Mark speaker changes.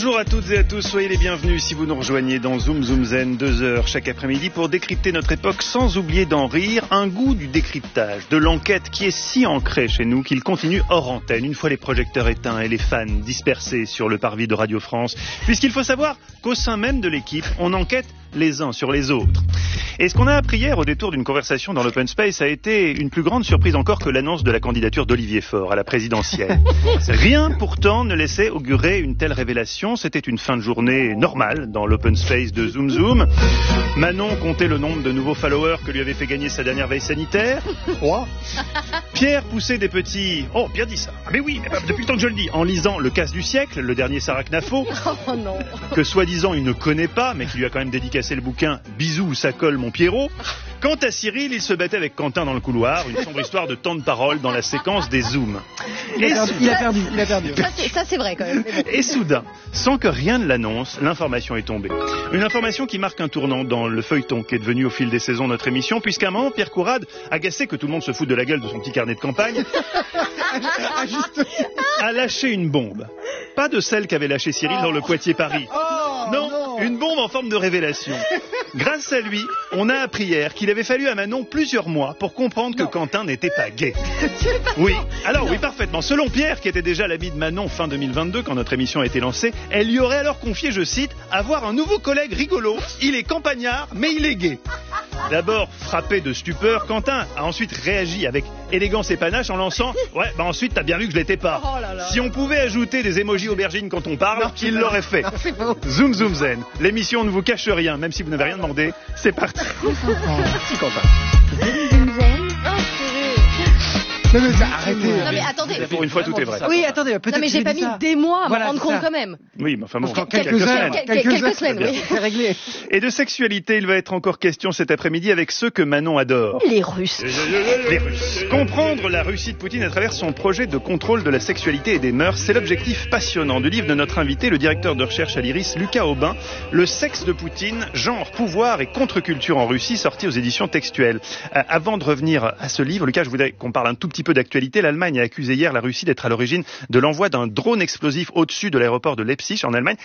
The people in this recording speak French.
Speaker 1: Bonjour à toutes et à tous, soyez les bienvenus si vous nous rejoignez dans Zoom Zoom Zen, 2 heures chaque après-midi pour décrypter notre époque sans oublier d'en rire, un goût du décryptage, de l'enquête qui est si ancré chez nous qu'il continue hors antenne, une fois les projecteurs éteints et les fans dispersés sur le parvis de Radio France, puisqu'il faut savoir qu'au sein même de l'équipe, on enquête les uns sur les autres. Et ce qu'on a appris hier au détour d'une conversation dans l'Open Space a été une plus grande surprise encore que l'annonce de la candidature d'Olivier Faure à la présidentielle. Rien pourtant ne laissait augurer une telle révélation. C'était une fin de journée normale dans l'Open Space de Zoom Zoom. Manon comptait le nombre de nouveaux followers que lui avait fait gagner sa dernière veille sanitaire. 3. Pierre poussait des petits... Oh, bien dit ça. Ah, mais oui, depuis le temps que je le dis. En lisant Le Casse du siècle, le dernier Sarah Knafo, que soi-disant il ne connaît pas, mais qui lui a quand même dédicacé le bouquin Bisous, ça colle mon Pierrot. Quant à Cyril, il se battait avec Quentin dans le couloir, une sombre histoire de temps de parole dans la séquence des zooms.
Speaker 2: Il a perdu.
Speaker 3: Ça c'est vrai quand même.
Speaker 1: Et soudain, sans que rien ne l'annonce, l'information est tombée. Une information qui marque un tournant dans le feuilleton qui est devenu au fil des saisons notre émission, puisqu'à un moment, Pierre Courade, agacé que tout le monde se foute de la gueule de son petit carnet de campagne, a lâché une bombe. Pas de celle qu'avait lâché Cyril dans le Poitiers-Paris. Non, une bombe en forme de révélation. Grâce à lui, on a appris hier qu'il avait fallu à Manon plusieurs mois pour comprendre que Quentin n'était pas gay. Oui, alors oui, parfaitement. Selon Pierre, qui était déjà l'ami de Manon fin 2022 quand notre émission a été lancée, elle lui aurait alors confié, je cite, avoir un nouveau collègue rigolo. Il est campagnard, mais il est gay. D'abord frappé de stupeur, Quentin a ensuite réagi avec élégance et panache en lançant « Ouais, bah ensuite t'as bien vu que je l'étais pas. Si on pouvait ajouter des émojis aubergines quand on parle, il l'aurait fait. » Zoom Zoom Zen, l'émission ne vous cache rien, même si vous n'avez rien demandé. C'est parti. Merci Quentin.
Speaker 3: Zoom Zen.
Speaker 2: Non mais arrêtez.
Speaker 3: Non mais attendez.
Speaker 1: Pour une fois, tout est vrai.
Speaker 2: Oui, attendez, peut-être.
Speaker 3: Non mais j'ai pas mis des mois à me rendre compte
Speaker 2: ça.
Speaker 3: quand même.
Speaker 1: Oui, mais enfin bon,
Speaker 2: Quelques semaines.
Speaker 3: Quelques semaines, oui.
Speaker 2: C'est réglé.
Speaker 1: Et de sexualité, il va être encore question cet après-midi avec ceux que Manon adore.
Speaker 3: Les Russes.
Speaker 1: Les Russes. Comprendre la Russie de Poutine à travers son projet de contrôle de la sexualité et des mœurs, c'est l'objectif passionnant du livre de notre invité, le directeur de recherche à l'IRIS, Lucas Aubin, Le sexe de Poutine, genre, pouvoir et contre-culture en Russie, sorti aux éditions textuelles. Avant de revenir à ce livre, Lucas, je voudrais qu'on parle un tout petit peu d'actualité. L'Allemagne a accusé hier la Russie d'être à l'origine de l'envoi d'un drone explosif au-dessus de l'aéroport de Leipzig en Allemagne.